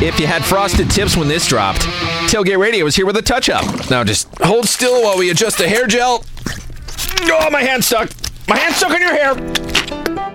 if you had frosted tips when this dropped. Tailgate Radio is here with a touch-up. Now just hold still while we adjust the hair gel. Oh, my hand's stuck. My hand's stuck in your hair.